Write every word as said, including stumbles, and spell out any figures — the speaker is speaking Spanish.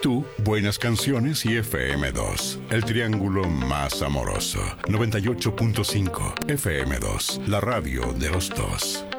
Tú, buenas canciones y F M dos. El triángulo más amoroso. noventa y ocho punto cinco F M dos, la radio de los dos.